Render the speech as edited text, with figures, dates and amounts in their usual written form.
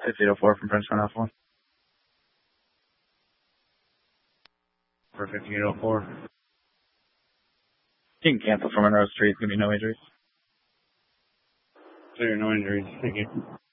5804 from French Front Alpha 1. For 5804. You can cancel for Monroe Street. It's going to be no injuries. Clear, no injuries. Thank you.